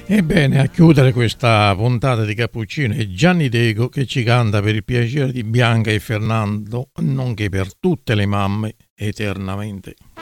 Ebbene, a chiudere questa puntata di Cappuccino è Gianni Dego che ci canta per il piacere di Bianca e Fernando, nonché per tutte le mamme eternamente.